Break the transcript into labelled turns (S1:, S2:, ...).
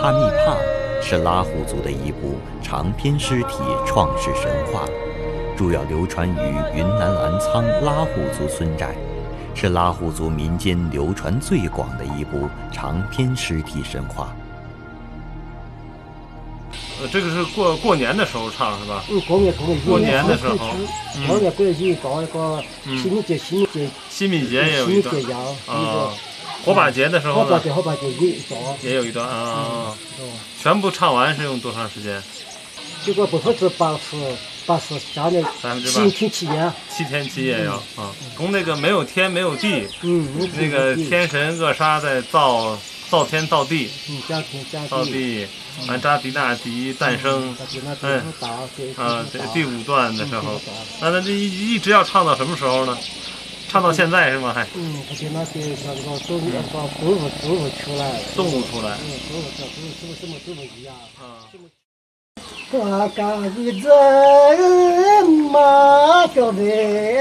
S1: 帕密帕是拉祜族的一部长篇诗体创世神话，主要流传于云南澜沧拉祜族村寨，是拉祜族民间流传最广的一部长篇诗体神话。
S2: 这个是过年的时候唱是吧？
S3: 过
S2: 年的时候，
S3: 过年过节搞一个
S2: 新民节也有一段啊。火把节的时候呢？
S3: 火把节
S2: 也有一段啊。全部唱完是用多长时间？
S3: 这个80%下来7天7夜。
S2: 7天7夜呀啊！从那个没有天没有地，那个天神厄沙在造天造地，造地。完扎迪纳迪诞生，第5段的时候，那这一直要唱到什么时候呢？唱到现在是吗？还？
S3: 他就那边像个动物出来。
S2: 动物出来。
S3: 动物一样。啊。